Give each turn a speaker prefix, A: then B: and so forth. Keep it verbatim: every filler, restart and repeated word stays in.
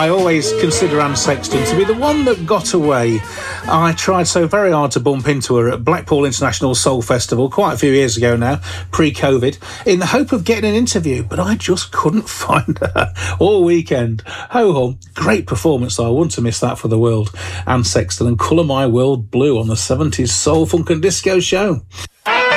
A: I always consider Anne Sexton to be the one that got away. I tried so very hard to bump into her at Blackpool International Soul Festival quite a few years ago now, pre-COVID, in the hope of getting an interview, but I just couldn't find her all weekend. Ho-hum, great performance though, I wouldn't have missed that for the world. Anne Sexton and Colour My World Blue on the seventies Soul, Funk and Disco Show.